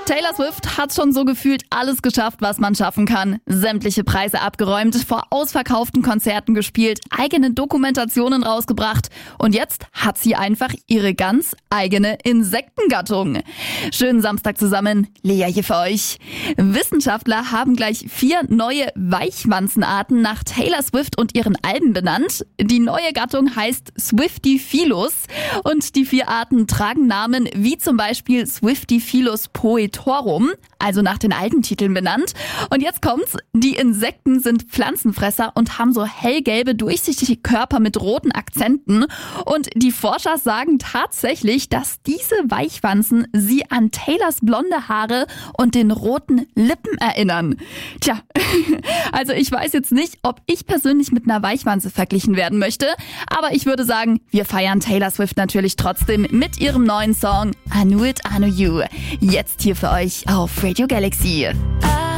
Taylor Swift hat schon so gefühlt alles geschafft, was man schaffen kann. Sämtliche Preise abgeräumt, vor ausverkauften Konzerten gespielt, eigene Dokumentationen rausgebracht und jetzt hat sie einfach ihre ganz eigene Insektengattung. Schönen Samstag zusammen, Lea hier für euch. Wissenschaftler haben gleich 4 neue Weichwanzenarten nach Taylor Swift und ihren Alben benannt. Die neue Gattung heißt Swiftifilus und die 4 Arten tragen Namen wie zum Beispiel Swiftifilus poetorum, also nach den alten Titeln benannt. Und jetzt kommt's, die Insekten sind Pflanzenfresser und haben so hellgelbe, durchsichtige Körper mit roten Akzenten. Und die Forscher sagen tatsächlich, dass diese Weichwanzen sie an Taylors blonde Haare und den roten Lippen erinnern. Tja, also ich weiß jetzt nicht, ob ich persönlich mit einer Weichwanze verglichen werden möchte, aber ich würde sagen, wir feiern Taylor Swift natürlich trotzdem mit ihrem neuen Song I Knew It, I Know You. Jetzt hier für euch auf Radio Galaxy.